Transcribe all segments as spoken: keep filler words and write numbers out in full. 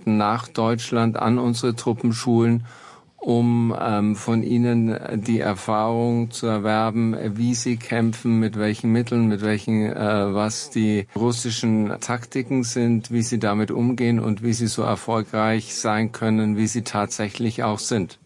Einheiten nach Deutschland an unsere Truppen schulen, um ähm, von ihnen die Erfahrung zu erwerben, wie sie kämpfen, mit welchen Mitteln, mit welchen, äh, was die russischen Taktiken sind, wie sie damit umgehen und wie sie so erfolgreich sein können, wie sie tatsächlich auch sind.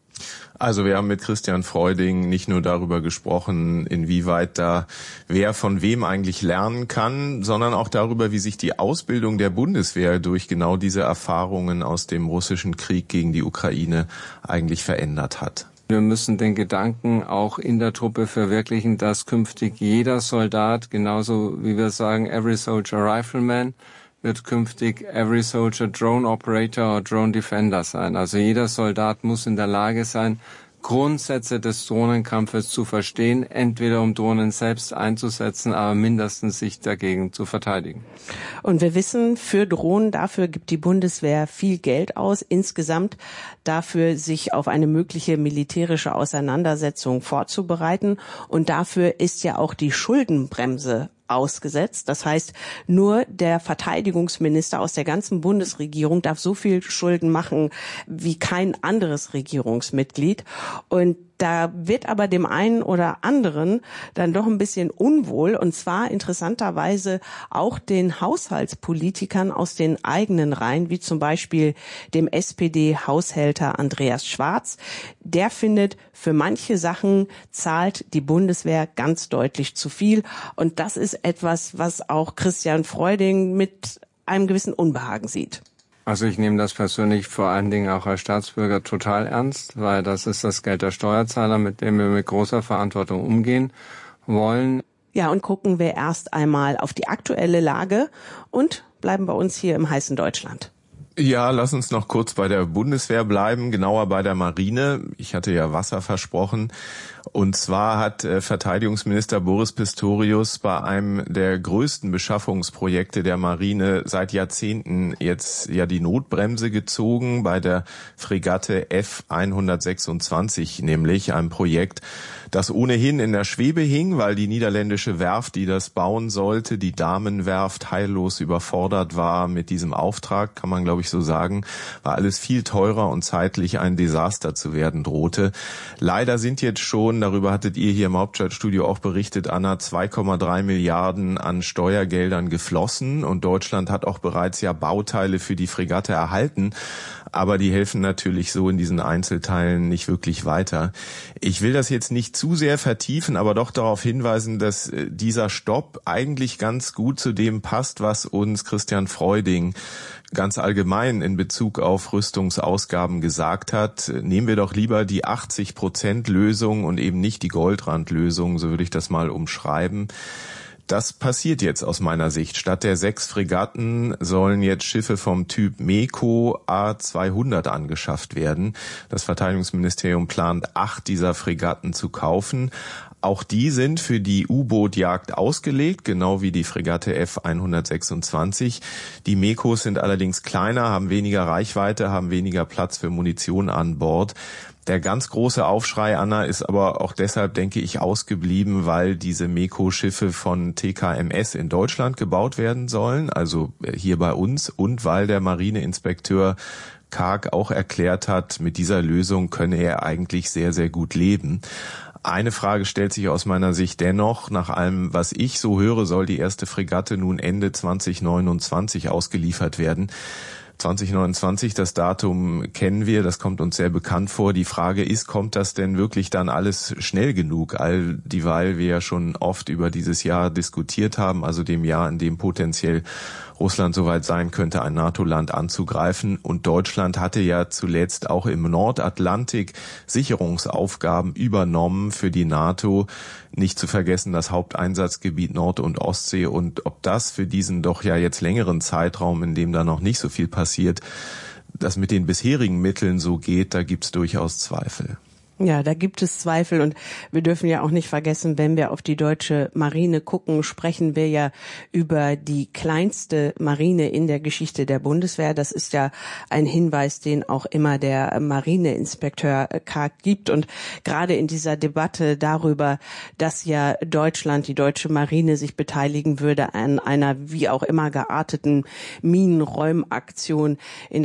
Also wir haben mit Christian Freuding nicht nur darüber gesprochen, inwieweit da wer von wem eigentlich lernen kann, sondern auch darüber, wie sich die Ausbildung der Bundeswehr durch genau diese Erfahrungen aus dem russischen Krieg gegen die Ukraine eigentlich verändert hat. Wir müssen den Gedanken auch in der Truppe verwirklichen, dass künftig jeder Soldat, genauso wie wir sagen, every soldier rifleman, wird künftig every soldier drone operator or drone defender sein. Also jeder Soldat muss in der Lage sein, Grundsätze des Drohnenkampfes zu verstehen, entweder um Drohnen selbst einzusetzen, aber mindestens sich dagegen zu verteidigen. Und wir wissen, für Drohnen, dafür gibt die Bundeswehr viel Geld aus, insgesamt dafür, sich auf eine mögliche militärische Auseinandersetzung vorzubereiten. Und dafür ist ja auch die Schuldenbremse ausgesetzt. Das heißt, nur der Verteidigungsminister aus der ganzen Bundesregierung darf so viel Schulden machen wie kein anderes Regierungsmitglied. Und da wird aber dem einen oder anderen dann doch ein bisschen unwohl, und zwar interessanterweise auch den Haushaltspolitikern aus den eigenen Reihen, wie zum Beispiel dem S P D-Haushälter Andreas Schwarz. Der findet, für manche Sachen zahlt die Bundeswehr ganz deutlich zu viel, und das ist etwas, was auch Christian Freuding mit einem gewissen Unbehagen sieht. Also ich nehme das persönlich vor allen Dingen auch als Staatsbürger total ernst, weil das ist das Geld der Steuerzahler, mit dem wir mit großer Verantwortung umgehen wollen. Ja, und gucken wir erst einmal auf die aktuelle Lage und bleiben bei uns hier im heißen Deutschland. Ja, lass uns noch kurz bei der Bundeswehr bleiben, genauer bei der Marine. Ich hatte ja Wasser versprochen. Und zwar hat äh, Verteidigungsminister Boris Pistorius bei einem der größten Beschaffungsprojekte der Marine seit Jahrzehnten jetzt ja die Notbremse gezogen, bei der Fregatte F hundertsechsundzwanzig, nämlich einem Projekt, das ohnehin in der Schwebe hing, weil die niederländische Werft, die das bauen sollte, die Damenwerft, heillos überfordert war mit diesem Auftrag, kann man glaube ich so sagen, war alles viel teurer und zeitlich ein Desaster zu werden drohte. Leider sind jetzt schon, darüber hattet ihr hier im Hauptstadtstudio auch berichtet, Anna, zwei Komma drei Milliarden an Steuergeldern geflossen, und Deutschland hat auch bereits ja Bauteile für die Fregatte erhalten. Aber die helfen natürlich so in diesen Einzelteilen nicht wirklich weiter. Ich will das jetzt nicht zu sehr vertiefen, aber doch darauf hinweisen, dass dieser Stopp eigentlich ganz gut zu dem passt, was uns Christian Freuding ganz allgemein in Bezug auf Rüstungsausgaben gesagt hat. Nehmen wir doch lieber die achtzig Prozent Lösung und eben nicht die Goldrand-Lösung, so würde ich das mal umschreiben. Das passiert jetzt aus meiner Sicht. Statt der sechs Fregatten sollen jetzt Schiffe vom Typ MEKO A zweihundert angeschafft werden. Das Verteidigungsministerium plant, acht dieser Fregatten zu kaufen. Auch die sind für die U-Boot-Jagd ausgelegt, genau wie die Fregatte F hundertsechsundzwanzig. Die MEKOs sind allerdings kleiner, haben weniger Reichweite, haben weniger Platz für Munition an Bord. Der ganz große Aufschrei, Anna, ist aber auch deshalb, denke ich, ausgeblieben, weil diese MEKO-Schiffe von T K M S in Deutschland gebaut werden sollen, also hier bei uns, und weil der Marineinspekteur Karg auch erklärt hat, mit dieser Lösung könne er eigentlich sehr, sehr gut leben. Eine Frage stellt sich aus meiner Sicht dennoch. Nach allem, was ich so höre, soll die erste Fregatte nun Ende zwanzig neunundzwanzig ausgeliefert werden. zwanzig neunundzwanzig, das Datum kennen wir, das kommt uns sehr bekannt vor. Die Frage ist, kommt das denn wirklich dann alles schnell genug? All dieweil wir ja schon oft über dieses Jahr diskutiert haben, also dem Jahr, in dem potenziell Russland soweit sein könnte, ein NATO-Land anzugreifen. Und Deutschland hatte ja zuletzt auch im Nordatlantik Sicherungsaufgaben übernommen für die NATO. Nicht zu vergessen das Haupteinsatzgebiet Nord- und Ostsee. Und ob das für diesen doch ja jetzt längeren Zeitraum, in dem da noch nicht so viel passiert, das mit den bisherigen Mitteln so geht, da gibt's durchaus Zweifel. Ja, da gibt es Zweifel, und wir dürfen ja auch nicht vergessen, wenn wir auf die deutsche Marine gucken, sprechen wir ja über die kleinste Marine in der Geschichte der Bundeswehr. Das ist ja ein Hinweis, den auch immer der Marineinspekteur Karg gibt. Und gerade in dieser Debatte darüber, dass ja Deutschland, die deutsche Marine sich beteiligen würde an einer wie auch immer gearteten Minenräumaktion in